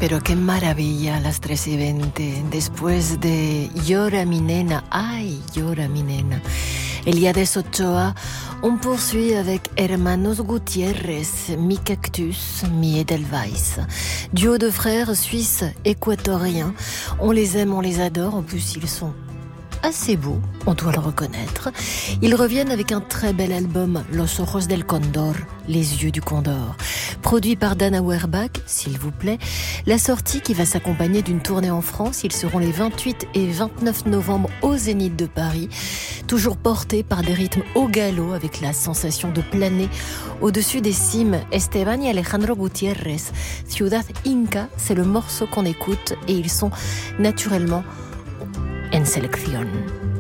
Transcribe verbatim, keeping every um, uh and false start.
Pero qué maravilla las tres y veinte. Después de Llora mi nena, ay, llora mi nena. Eliades Ochoa, on poursuit avec Hermanos Gutiérrez, Mi Cactus, Mi Edelweiss. Duo de frères suisses équatoriens. On les aime, on les adore. En plus, ils sont assez beaux, on doit le reconnaître. Ils reviennent avec un très bel album, Los Ojos del Condor, Les Yeux du Condor. Produit par Dan Auerbach, s'il vous plaît. La sortie qui va s'accompagner d'une tournée en France. Ils seront les vingt-huit et vingt-neuf novembre au Zénith de Paris. Toujours portés par des rythmes au galop avec la sensation de planer au-dessus des cimes. Esteban et Alejandro Gutiérrez, Ciudad Inca, c'est le morceau qu'on écoute et ils sont naturellement en selección.